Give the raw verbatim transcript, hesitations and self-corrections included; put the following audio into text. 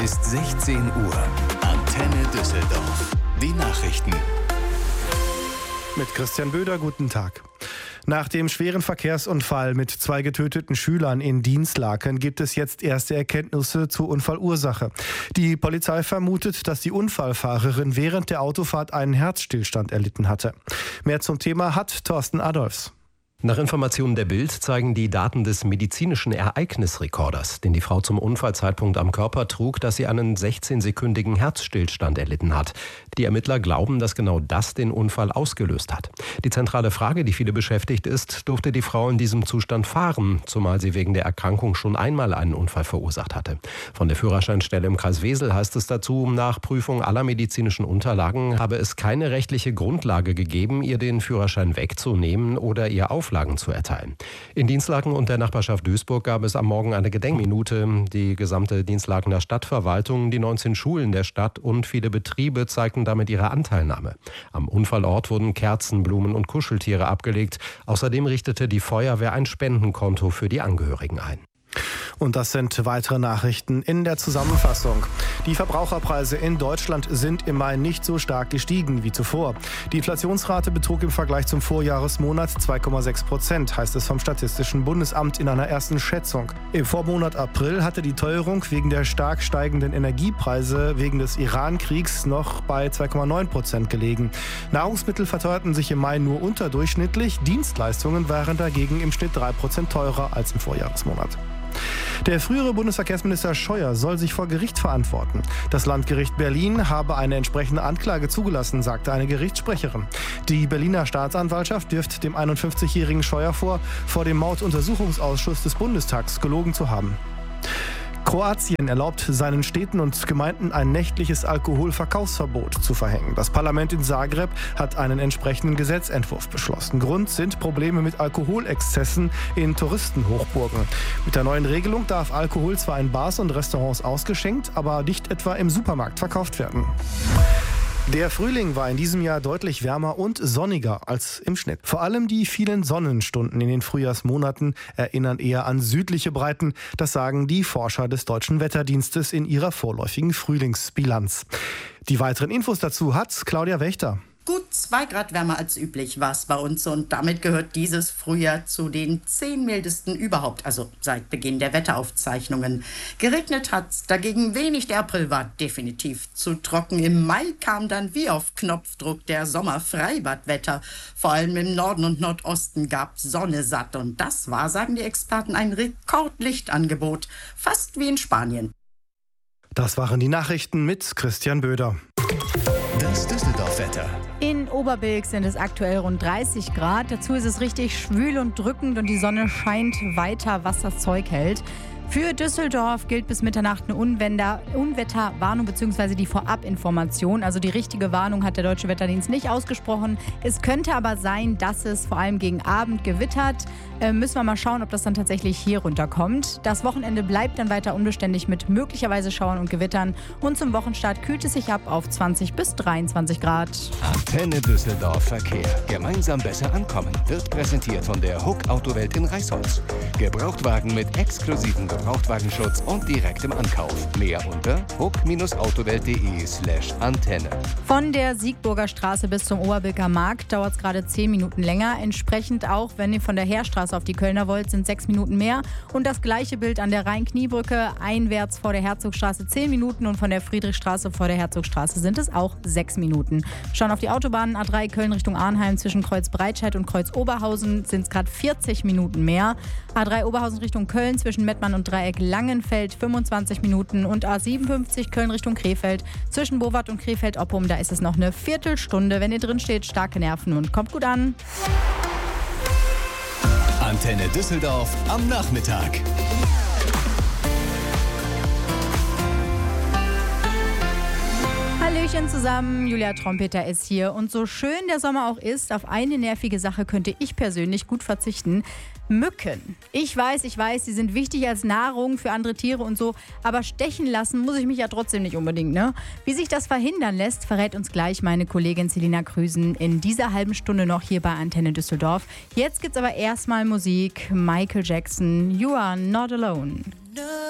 Ist sechzehn Uhr. Antenne Düsseldorf. Die Nachrichten. Mit Christian Böder, guten Tag. Nach dem schweren Verkehrsunfall mit zwei getöteten Schülern in Dinslaken gibt es jetzt erste Erkenntnisse zur Unfallursache. Die Polizei vermutet, dass die Unfallfahrerin während der Autofahrt einen Herzstillstand erlitten hatte. Mehr zum Thema hat Thorsten Adolfs. Nach Informationen der Bild zeigen die Daten des medizinischen Ereignisrekorders, den die Frau zum Unfallzeitpunkt am Körper trug, dass sie einen sechzehnsekündigen Herzstillstand erlitten hat. Die Ermittler glauben, dass genau das den Unfall ausgelöst hat. Die zentrale Frage, die viele beschäftigt, ist, durfte die Frau in diesem Zustand fahren, zumal sie wegen der Erkrankung schon einmal einen Unfall verursacht hatte. Von der Führerscheinstelle im Kreis Wesel heißt es dazu, nach Prüfung aller medizinischen Unterlagen habe es keine rechtliche Grundlage gegeben, ihr den Führerschein wegzunehmen oder ihr auf Auflagen zu erteilen. In Dinslaken und der Nachbarschaft Duisburg gab es am Morgen eine Gedenkminute. Die gesamte Dinslakener Stadtverwaltung, die neunzehn Schulen der Stadt und viele Betriebe zeigten damit ihre Anteilnahme. Am Unfallort wurden Kerzen, Blumen und Kuscheltiere abgelegt. Außerdem richtete die Feuerwehr ein Spendenkonto für die Angehörigen ein. Und das sind weitere Nachrichten in der Zusammenfassung. Die Verbraucherpreise in Deutschland sind im Mai nicht so stark gestiegen wie zuvor. Die Inflationsrate betrug im Vergleich zum Vorjahresmonat zwei Komma sechs Prozent, heißt es vom Statistischen Bundesamt in einer ersten Schätzung. Im Vormonat April hatte die Teuerung wegen der stark steigenden Energiepreise wegen des Iran-Kriegs noch bei zwei Komma neun Prozent gelegen. Nahrungsmittel verteuerten sich im Mai nur unterdurchschnittlich, Dienstleistungen waren dagegen im Schnitt drei Prozent teurer als im Vorjahresmonat. Der frühere Bundesverkehrsminister Scheuer soll sich vor Gericht verantworten. Das Landgericht Berlin habe eine entsprechende Anklage zugelassen, sagte eine Gerichtssprecherin. Die Berliner Staatsanwaltschaft wirft dem einundfünfzigjährigen Scheuer vor, vor dem Morduntersuchungsausschuss des Bundestags gelogen zu haben. Kroatien erlaubt seinen Städten und Gemeinden ein nächtliches Alkoholverkaufsverbot zu verhängen. Das Parlament in Zagreb hat einen entsprechenden Gesetzentwurf beschlossen. Grund sind Probleme mit Alkoholexzessen in Touristenhochburgen. Mit der neuen Regelung darf Alkohol zwar in Bars und Restaurants ausgeschenkt, aber nicht etwa im Supermarkt verkauft werden. Der Frühling war in diesem Jahr deutlich wärmer und sonniger als im Schnitt. Vor allem die vielen Sonnenstunden in den Frühjahrsmonaten erinnern eher an südliche Breiten. Das sagen die Forscher des Deutschen Wetterdienstes in ihrer vorläufigen Frühlingsbilanz. Die weiteren Infos dazu hat Claudia Wächter. Gut zwei Grad wärmer als üblich war es bei uns und damit gehört dieses Frühjahr zu den zehn mildesten überhaupt, also seit Beginn der Wetteraufzeichnungen. Geregnet hat's dagegen wenig, der April war definitiv zu trocken. Im Mai kam dann wie auf Knopfdruck der Sommerfreibadwetter. Vor allem im Norden und Nordosten gab Sonne satt und das war, sagen die Experten, ein Rekordlichtangebot, fast wie in Spanien. Das waren die Nachrichten mit Christian Böder. Das Düsseldorf-Wetter. In Oberbilk sind es aktuell rund dreißig Grad. Dazu ist es richtig schwül und drückend und die Sonne scheint weiter, was das Zeug hält. Für Düsseldorf gilt bis Mitternacht eine Unwetter, Unwetterwarnung bzw. die Vorabinformation. Also die richtige Warnung hat der Deutsche Wetterdienst nicht ausgesprochen. Es könnte aber sein, dass es vor allem gegen Abend gewittert. Äh, müssen wir mal schauen, ob das dann tatsächlich hier runterkommt. Das Wochenende bleibt dann weiter unbeständig mit möglicherweise Schauern und Gewittern. Und zum Wochenstart kühlt es sich ab auf zwanzig bis dreiundzwanzig Grad. Antenne Düsseldorf Verkehr. Gemeinsam besser ankommen. Wird präsentiert von der Huck Autowelt in Reisholz. Gebrauchtwagen mit exklusiven Gebrauchtwagenschutz und direktem Ankauf. Mehr unter huck autowelt punkt de slash Antenne. Von der Siegburger Straße bis zum Oberbilker Markt dauert es gerade zehn Minuten länger. Entsprechend auch, wenn ihr von der Heerstraße auf die Kölner wollt, sind sechs Minuten mehr. Und das gleiche Bild an der Rhein-Kniebrücke. Einwärts vor der Herzogstraße zehn Minuten und von der Friedrichstraße vor der Herzogstraße sind es auch sechs Minuten. Schauen auf die Autobahn A drei Köln Richtung Arnheim zwischen Kreuz Breitscheid und Kreuz Oberhausen sind es gerade vierzig Minuten mehr. A drei Oberhausen Richtung Köln zwischen Mettmann und Dreieck Langenfeld fünfundzwanzig Minuten und A siebenundfünfzig Köln Richtung Krefeld zwischen Bowart und Krefeld-Oppum, da ist es noch eine Viertelstunde. Wenn ihr drin steht, starke Nerven und kommt gut an. Antenne Düsseldorf am Nachmittag. Hallöchen zusammen, Julia Trompeter ist hier. Und so schön der Sommer auch ist, auf eine nervige Sache könnte ich persönlich gut verzichten. Mücken. Ich weiß, ich weiß, sie sind wichtig als Nahrung für andere Tiere und so, aber stechen lassen muss ich mich ja trotzdem nicht unbedingt, ne? Wie sich das verhindern lässt, verrät uns gleich meine Kollegin Selina Krüsen in dieser halben Stunde noch hier bei Antenne Düsseldorf. Jetzt gibt's aber erstmal Musik. Michael Jackson, You Are Not Alone.